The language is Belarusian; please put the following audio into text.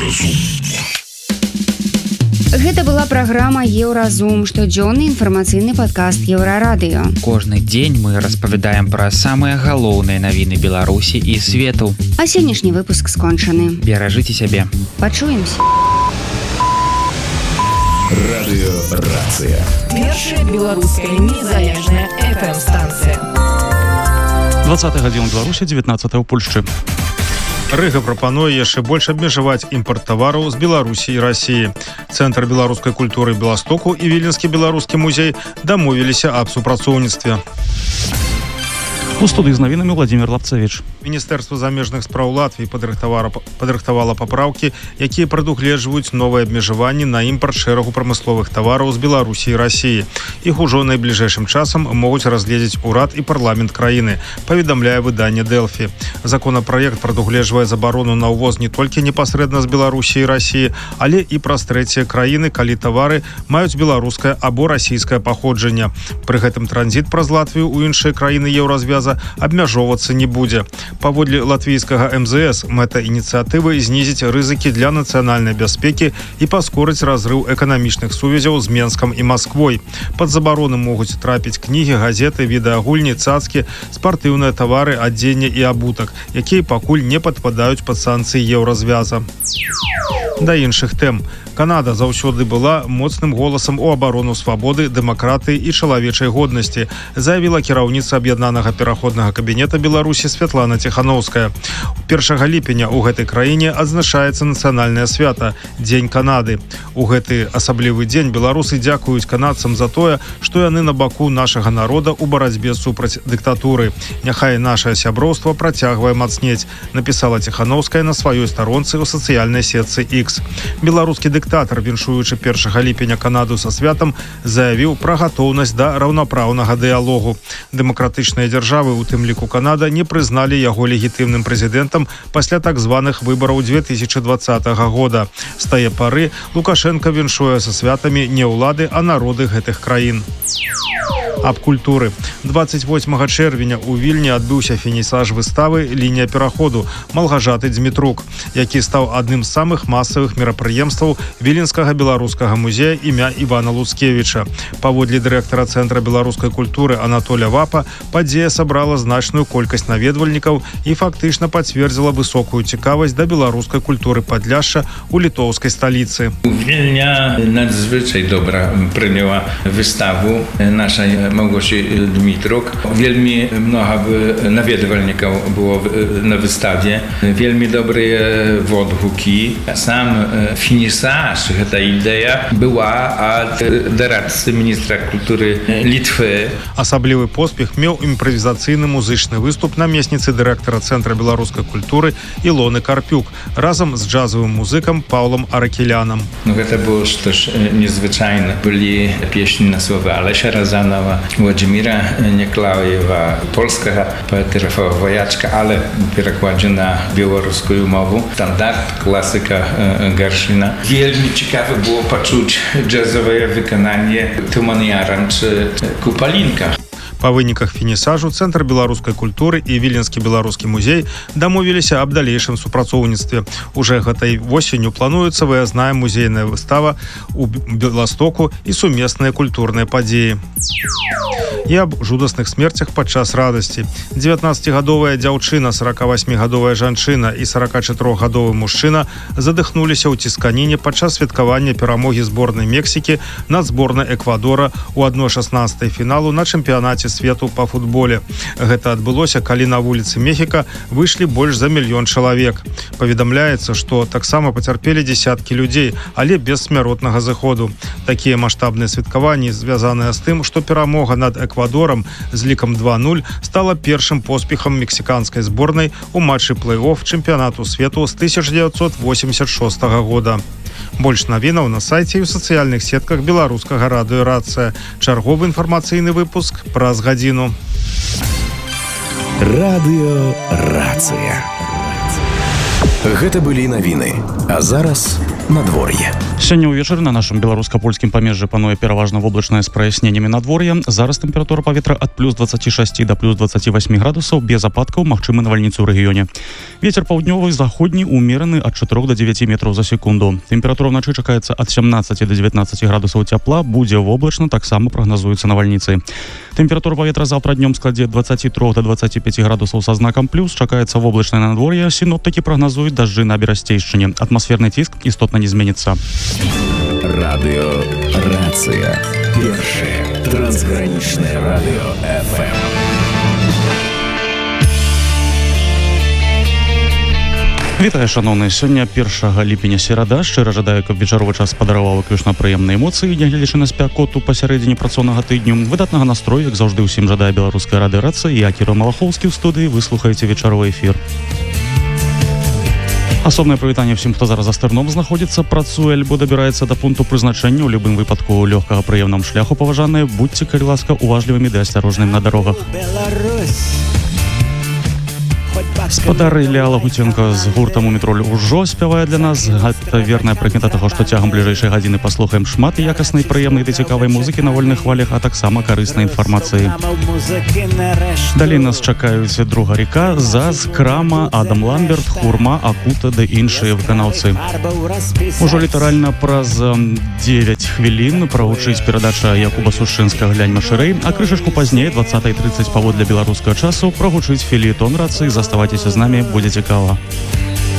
Еўразум. Гэта была праграма «Еўразум», штодзённы інфармацыйны падкаст Еўрарадыё. Кожны дзень мы распавядаем пра самыя галоўныя навіны Беларусі і свету. А сённяшні выпуск скончаны. Беражыце сябе. Пачуемся. Радыё-рацыя. Першая беларуская незалежная FM-станцыя. 20 гадзін у Беларусі, 19 ў Польшчы. Рыга прапануе яшчэ больш абмежаваць імпарт тавараў з Беларусі і Расіі. Цэнтр беларускай культуры Беластоку і Віленскі беларускі музей дамовіліся аб супрацоўніцтве. У студыі з навінамі Владзімир Лапцевіч. Міністэрства замежных спраў Латвіі падрыхтавала папраўкі, якія прадугледжваюць новыя абмежаванні на імпарт шэрагу прамысловых тавараў з Беларусі і Расіі. Іх ужо найбліжэйшым часам могуць разгледзець урад і парламент краіны, паведамляе выданне Дэлфі. Законапраект прадугледжвае забарону на ўвоз не толькі непасрэдна з Беларусі і Расіі, але і праз трэція краіны, калі тавары маюць беларускае або расійскае паходжанне. Пры гэтым транзіт праз Латвію ў іншыя краіны еўразвяза абмяжоўвацца не будзе. Паводле латвійскага МЗС мэта ініцыятывы знізіць рызыкі для нацыянальнай бяспекі і паскорыць разрыў эканамічных сувязяў з Менскам і Масквой. Пад забароны могуць трапіць кнігі, газеты, відэагульні, цацкі, спартыўныя тавары, адзенне і абутак, якія пакуль не падпадаюць пад санкцыі еўразвяза. Да іншых тэм. Канада заўсёды была моцным голасам у абарону свабоды, дэмакратыі і чалавечай годнасці, заявіла кіраўніца аб'яднанага пераходнага кабінета Беларусі Святлана Ціханаўская. 1 ліпеня ў гэтай краіне адзначаецца нацыянальнае свята Дзень Канады. У гэты асаблівы дзень беларусы дзякуюць канадцам за тое, што яны на баку нашага народа ў барацьбе супраць дыктатуры. Няхай нашае сяброўства працягвае мацнець, напісала Ціханаўская на сваёй старонцы ў сацыяльнай сетцы X. Беларускі дыктатар, віншуючы 1 ліпеня Канаду са святам, заявіў пра гатоўнасць да раўнапраўнага дыялогу. Дэмакратычныя дзяржавы, у тым ліку Канада, не прызналі яго легітымным прэзідэнтам пасля так званых выбараў 2020 года. З тае пары Лукашенко віншуе са святамі не ўлады, а народы гэтых краін. Аб культуры. 28 чэрвеня ў Вільні адбыўся фінісаж выставы «Лінія пераходу» Малгажаты Дзмітрук, які стаў адным з самых масавых мерапрыемстваў Віленскага беларускага музея імя Івана Луцкевіча. Паводле дырэктара Цэнтра беларускай культуры Анатоля Вапа, падзея сабрала значную колькасць наведвальнікаў і фактычна пацвердзіла высокую цікавасць да беларускай культуры Падляшша ў літоўскай сталіцы. Вільня надзвычай добра прыняла выставу нашай Małgosi Dmitruk. Wielmi mnoho nawiedowalników było na wystawie. Wielmi dobre odgłosy. Sam finisaż, ta idea była od doradcy ministra kultury Litwy. Асаблівы поспех меў імправізацыйны музычны выступ намесніцы дырэктара Цэнтра беларускай культуры Ілоны Карпюк разам з джазовым музыкам Паўлам Аракеляном. Это было что-то незвычайне. Были песни на слова Алеся Разанова, Włodzimira Nieklajewa, polskiego poety Rafała Wojaczka, ale перекладzie na białoruską mowę. Standard, klasyka Gershwina. Wielmi ciekawe było poczuć jazzowe wykonanie Туман Яран czy Купалінка. Па выніках фінісажу Цэнтр беларускай культуры і Віленскі беларускі музей дамовіліся аб далейшым супрацоўніцтве. Уже гэтай восенню плануецца выязная музейная выстава ў Беластоку і сумесныя культурныя падзеі. І аб жудасных смерцях падчас радасці. 19-гадовая дзяўчына, 48-гадовая жанчына і 44-гадовы мужчына задыхнуліся ў цісканіне падчас святкавання перамогі зборнай Мексікі над зборнай Эквадора ў 1/16 фіналу на чэмпіянаце свету па футболе. Гэта адбылося, калі на вуліцы Мехіка выйшлі больш за 1 мільён чалавек. Паведамляецца, што таксама пацярпелі дзесяткі людзей, але без смяротнага зыходу. Такія маштабныя святкаванні звязаныя з тым, што перамога над Эквадорам з лікам 2-0 стала першым поспехам мексіканскай зборнай у матчы плэй-офф чэмпіянату свету з 1986 года. Больш навінаў на сайце і ў сацыяльных сетках беларускага радыё «Рацыя». Чарговы інфармацыйны выпуск праз гадзіну. Радыё «Рацыя». Гэта былі навіны. А зараз надвор'е. Сёння ўвечары на нашым беларуска-польскім памежжы пануе пераважна воблачнае з праясненнямі надвор'я. Зараз тэмпература паветра ад плюс 26 да плюс 28 градусаў, без ападкаў, магчымы навальніцы ў рэгіёне. Вецер паўднёвы, заходні, умераны ад 4 до 9 метраў за секунду. Тэмпература ўначы чакаецца ад 17 до 19 градусаў цяпла, будзе воблачна, таксама прагназуюцца навальніцы. Тэмпература паветра заўтра днём складзе 23 до 25 градусаў са знакам плюс, чакаецца воблачнае надвор'е, сіноптыкі прагназуюць дажджы на берасцейшчыне. Атмасферны ціск істотна не зменіцца. Радио Рация. Первое трансграничное радио ФМ. Вітаю, шановныя, сёння 1 ліпеня серада. Шчыра жадаю, каб вечаровы час падараваў выключна прыемныя эмоцыі, нягледзячы на спякоту пасярэдзіне працоўнага тыдню. Выдатнага настрою, як заўжды, усім жадае беларуская радыёрацыя. Я Кіра Малахоўскі ў студыі, вы слухаеце вечаровы эфір. Асобнае прывітанне всім, хто зараз за стырном знаходзіцца, працуе альбо дабіраецца да пункту прызначэння. У любым выпадку лёгкага прыемнаму шляху, паважаныя, будьце, калі ласка, уважлівымі ды асцярожнымі на дарогах. Спадар Ілля Лагутенко з гуртам у метро ўжо спявае для нас. Гэта верная прыкмета таго, што цягам бліжэйшай гадзіны паслухаем шмат якаснай, прыемнай ды цікавай музыкі на вольных хвалях, а таксама карыснай інфармацыі. Далей нас чакаюць Друга река, Заз, Крама, Адам Ламберт, Хурма, Акута ды іншыя выканаўцы. Ужо літаральна праз 9 хвілін прагучыць перадача Якуба Сушчынскага «Гляньма шырэй», а крышачку пазней, 20:30 паводле беларускага часу, прагучыць фельетон рацыі. Заставайцеся з намі, будзе цікава.